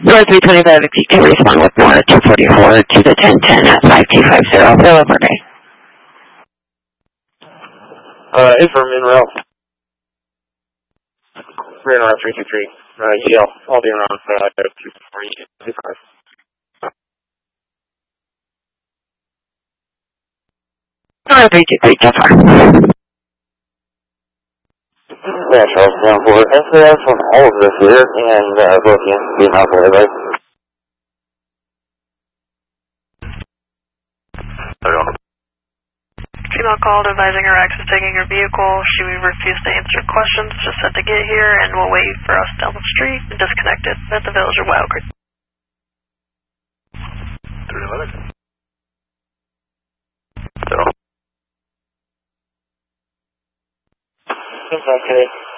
North 325, if you can respond with more, 244 to the 1010 at 5250. Philip Day. Inform in route. Rear route 323. Yale. I'll be around 245. North 323, so far. Yeah, Charles, down for SAS from all of this here, and both the ends being out for everybody. Female called advising her ex is taking her vehicle. She refused to answer questions, just said to get here, and will wait for us down the street and disconnected at the village of Wild Creek. 311. So. Okay.